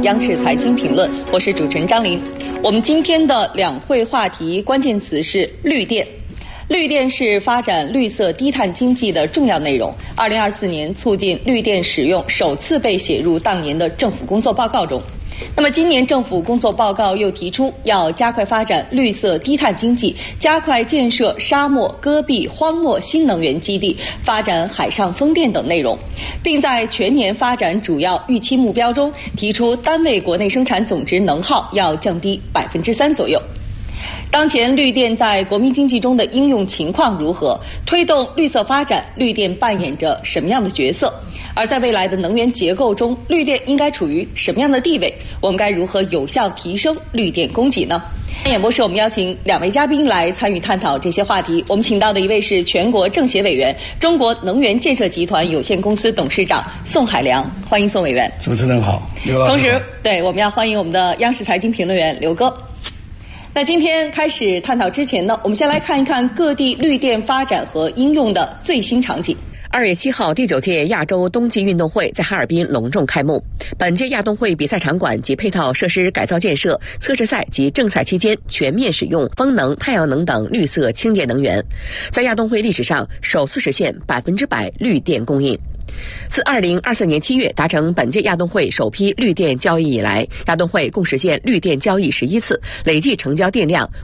央视财经评论，我是主持人张琳。我们今天的两会话题关键词是绿电。绿电是发展绿色低碳经济的重要内容。2024年促进绿电使用首次被写入当年的政府工作报告中。那么今年政府工作报告又提出要加快发展绿色低碳经济，加快建设沙漠、戈壁、荒漠新能源基地，发展海上风电等内容，并在全年发展主要预期目标中提出单位国内生产总值能耗要降低3%左右。当前绿电在国民经济中的应用情况如何？推动绿色发展，绿电扮演着什么样的角色？而在未来的能源结构中，绿电应该处于什么样的地位？我们该如何有效提升绿电供给呢？演播室我们邀请两位嘉宾来参与探讨这些话题。我们请到的一位是全国政协委员、中国能源建设集团有限公司董事长宋海良，欢迎宋委员。 主持人好， 同时，我们要欢迎我们的央视财经评论员刘哥。那今天开始探讨之前呢，我们先来看一看各地绿电发展和应用的最新场景。2月7号，第9届亚洲冬季运动会在哈尔滨隆重开幕。本届亚冬会比赛场馆及配套设施改造建设，测试赛及正赛期间全面使用风能、太阳能等绿色清洁能源，在亚冬会历史上首次实现100%绿电供应。自2024年7月达成本届亚冬会首批绿电交易以来，亚冬会共实现绿电交易11次，累计成交电量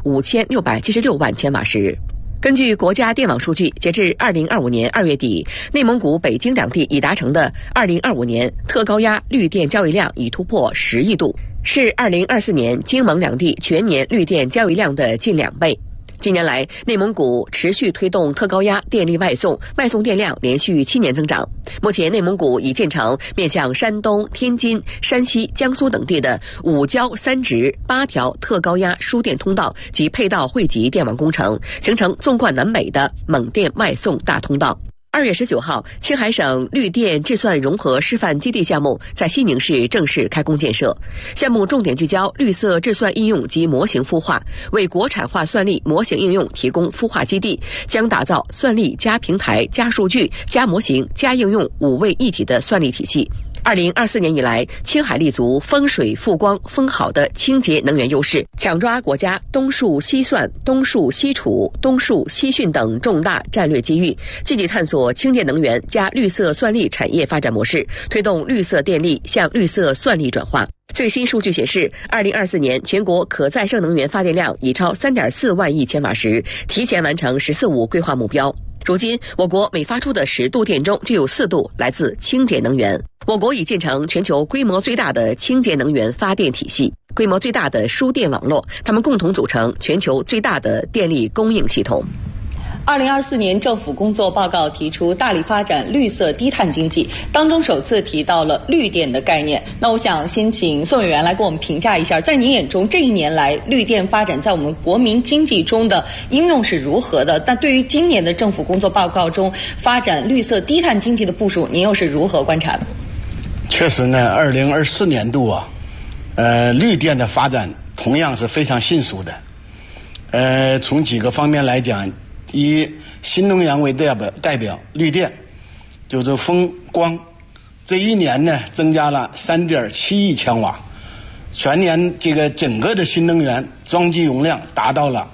5676万千瓦时。根据国家电网数据，截至2025年2月底，内蒙古、北京两地已达成的2025年特高压绿电交易量已突破10亿度，是2024年京蒙两地全年绿电交易量的近2倍。近年来，内蒙古持续推动特高压电力外送电量连续7年增长。目前，内蒙古已建成面向山东、天津、山西、江苏等地的5交3直8条特高压输电通道及配套汇集电网工程，形成纵贯南北的蒙电外送大通道。2月19号，青海省绿电制算融合示范基地项目在西宁市正式开工建设。项目重点聚焦绿色制算应用及模型孵化，为国产化算力模型应用提供孵化基地，将打造算力加平台加数据加模型加应用5位一体的算力体系。2024年以来，青海立足风水、富光、风好的清洁能源优势，抢抓国家东数西算、东数西储、东数西汛等重大战略机遇，积极探索清洁能源加绿色算力产业发展模式，推动绿色电力向绿色算力转化。最新数据显示，2024年全国可再生能源发电量已超3.4万亿千瓦时，提前完成“十四五”规划目标。如今，我国每发出的10度电中就有4度来自清洁能源。我国已建成全球规模最大的清洁能源发电体系、规模最大的输电网络，它们共同组成全球最大的电力供应系统。2024年政府工作报告提出大力发展绿色低碳经济，当中首次提到了绿电的概念。那我想先请宋委员来给我们评价一下，在您眼中这一年来绿电发展在我们国民经济中的应用是如何的？但对于今年的政府工作报告中发展绿色低碳经济的部署，您又是如何观察的？ 确实呢，2024年度绿电的发展同样是非常迅速的。从几个方面来讲，以新能源为代表，绿电就是风光，这一年呢增加了3.7亿千瓦，全年这个整个的新能源装机容量达到了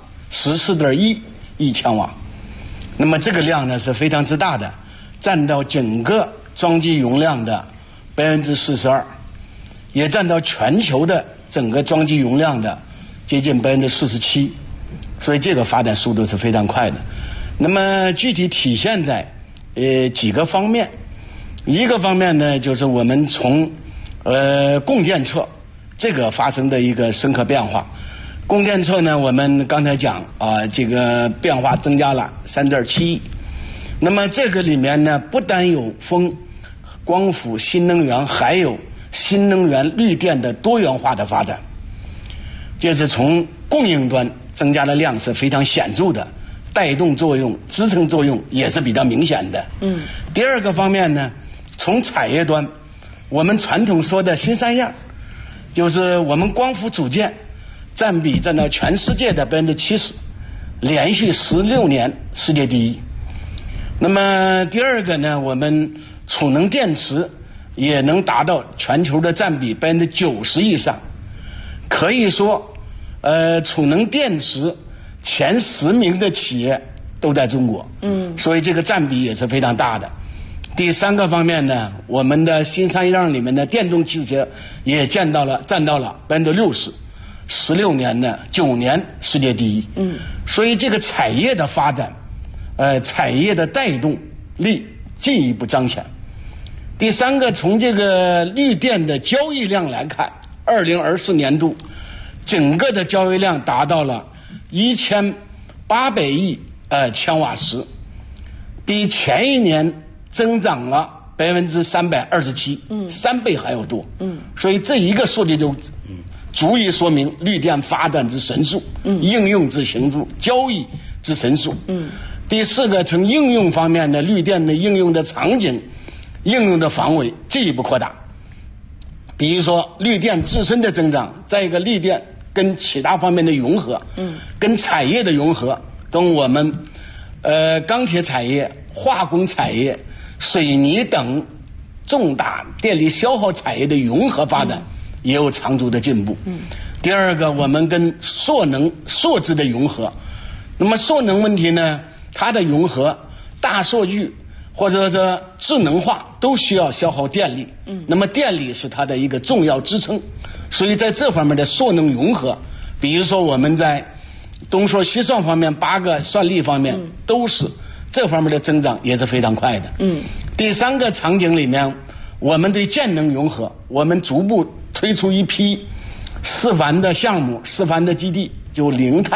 14.1亿千瓦。那么这个量呢是非常之大的，占到整个装机容量的42%，也占到全球的整个装机容量的接近47%。所以这个发展速度是非常快的。那么具体体现在几个方面。一个方面呢，就是我们从供电侧这个发生的一个深刻变化。供电侧呢，我们刚才讲这个变化增加了3.7亿。那么这个里面呢，不单有风、光伏、新能源，还有新能源绿电的多元化的发展。就是从供应端增加的量是非常显著的，带动作用、支撑作用也是比较明显的。第二个方面呢，从产业端，我们传统说的新三样，就是我们光伏组件占比占到全世界的70%，连续16年世界第一。那么第二个呢，我们储能电池也能达到全球的占比90%以上，可以说，储能电池前10名的企业都在中国，所以这个占比也是非常大的。第3个方面呢，我们的新3样里面的电动汽车也占到了60%，16年呢9年世界第一。所以这个产业的发展，产业的带动力进一步彰显。第3个，从这个绿电的交易量来看，2024年度整个的交易量达到了1800亿千瓦时，比前一年增长了327%，3倍还要多。所以这一个数据就足以说明绿电发展之神速，应用之行速，交易之神速。第4个，从应用方面呢，绿电的应用的场景、应用的范围进一步扩大。比如说绿电自身的增长，再一个绿电跟其他方面的融合，跟产业的融合，跟我们钢铁产业、化工产业、水泥等重大电力消耗产业的融合发展也有长足的进步。第2个，我们跟塑质的融合。那么塑能问题呢，它的融合，大数据或者说智能化都需要消耗电力，那么电力是它的一个重要支撑。所以在这方面的塑能融合，比如说我们在东数西算方面8个算力方面都是这方面的增长也是非常快的。第3个场景里面，我们对建能融合，我们逐步推出一批示范的项目、示范的基地，就零碳